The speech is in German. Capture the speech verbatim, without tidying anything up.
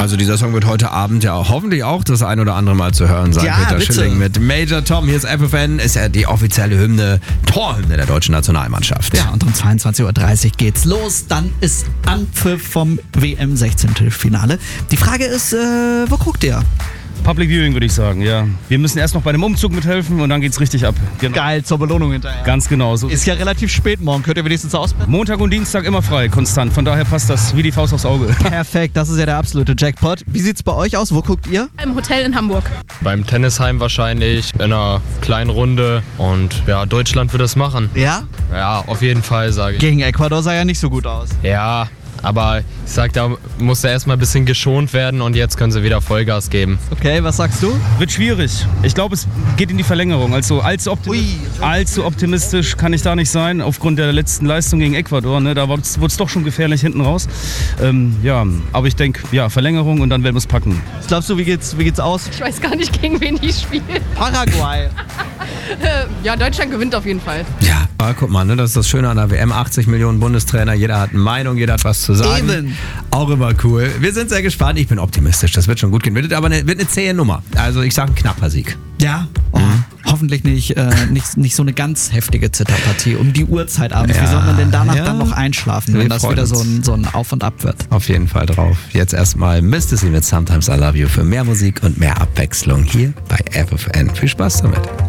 Also dieser Song wird heute Abend ja auch, hoffentlich auch das ein oder andere Mal zu hören sein. Ja, Peter bitte. Schilling mit Major Tom. Hier ist F F N, ist ja die offizielle Hymne, Torhymne der deutschen Nationalmannschaft. Ja, und um zweiundzwanzig Uhr dreißig geht's los. Dann ist Anpfiff vom W M sechzehntelfinale. Die Frage ist, äh, wo guckt ihr? Public Viewing würde ich sagen, ja. Wir müssen erst noch bei dem Umzug mithelfen und dann geht's richtig ab. Genau. Geil, zur Belohnung hinterher. Ganz genau so. Ist ja relativ spät morgen. Könnt ihr wenigstens ausblenden? Montag und Dienstag immer frei, konstant. Von daher passt das wie die Faust aufs Auge. Perfekt, das ist ja der absolute Jackpot. Wie sieht's bei euch aus? Wo guckt ihr? Im Hotel in Hamburg. Beim Tennisheim wahrscheinlich, in einer kleinen Runde. Und ja, Deutschland wird es machen. Ja? Ja, auf jeden Fall, sage ich. Gegen Ecuador sah ja nicht so gut aus. Ja, aber ich sag, da muss er erstmal ein bisschen geschont werden und jetzt können sie wieder Vollgas geben. Okay, was sagst du? Wird schwierig. Ich glaube, es geht in die Verlängerung. Also allzu, optimi- Ui. allzu optimistisch kann ich da nicht sein, aufgrund der letzten Leistung gegen Ecuador. Ne? Da wurde es doch schon gefährlich hinten raus. Ähm, ja, aber ich denke, ja, Verlängerung und dann werden wir es packen. Was glaubst du, wie geht's, wie geht's aus? Ich weiß gar nicht, gegen wen die spielen. Paraguay. Ja, Deutschland gewinnt auf jeden Fall. Ja, aber guck mal, ne, das ist das Schöne an der W M. achtzig Millionen Bundestrainer, jeder hat eine Meinung, jeder hat was zu sagen. Eben. Auch immer cool. Wir sind sehr gespannt. Ich bin optimistisch. Das wird schon gut gehen. Wird aber eine, wird eine zähe Nummer. Also ich sage ein knapper Sieg. Ja, oh, hoffentlich nicht, äh, nicht, nicht so eine ganz heftige Zitterpartie um die Uhrzeit abends. Wie Ja, soll man denn danach ja. dann noch einschlafen, Wir wenn das freuen wieder so uns. ein, so ein Auf und Ab wird? Auf jeden Fall drauf. Jetzt erstmal Misty mit Sometimes I Love You für mehr Musik und mehr Abwechslung hier bei F F N. Viel Spaß damit.